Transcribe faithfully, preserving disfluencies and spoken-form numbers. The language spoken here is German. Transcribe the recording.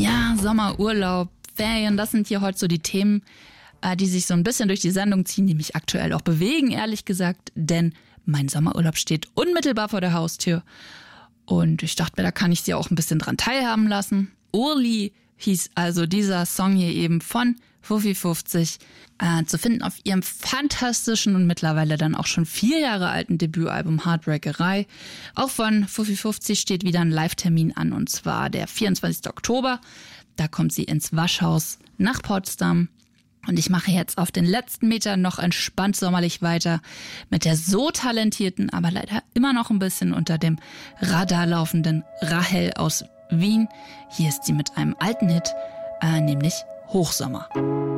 Ja, Sommerurlaub, Ferien, das sind hier heute so die Themen, äh, die sich so ein bisschen durch die Sendung ziehen, die mich aktuell auch bewegen, ehrlich gesagt. Denn mein Sommerurlaub steht unmittelbar vor der Haustür. Und ich dachte mir, da kann ich Sie auch ein bisschen dran teilhaben lassen. Urli hieß also dieser Song hier eben von Fuffi fünfzig, äh, zu finden auf ihrem fantastischen und mittlerweile dann auch schon vier Jahre alten Debütalbum Heartbreakerei. Auch von Fuffi fünfzig steht wieder ein Live-Termin an, und zwar der vierundzwanzigsten Oktober. Da kommt sie ins Waschhaus nach Potsdam. Und ich mache jetzt auf den letzten Metern noch entspannt sommerlich weiter mit der so talentierten, aber leider immer noch ein bisschen unter dem Radar laufenden Rahel aus Wien. Hier ist sie mit einem alten Hit, äh, nämlich Hochsommer.